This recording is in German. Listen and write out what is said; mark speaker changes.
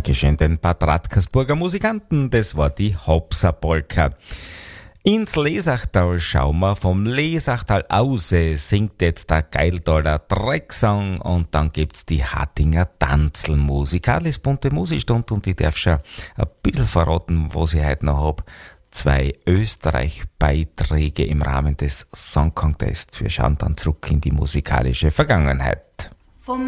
Speaker 1: Dankeschön den Bad Radkersburger Musikanten, das war die Hopser-Polka. Ins Lesachtal schauen wir, vom Lesachtal aus singt jetzt der Geiltaler Drecksang und dann gibt's die Hattinger Tanzelmusik. Alles bunte Musikstunde und ich darf schon ein bisschen verraten, was ich heute noch hab. 2 Österreich-Beiträge im Rahmen des Song Contests. Wir schauen dann zurück in die musikalische Vergangenheit.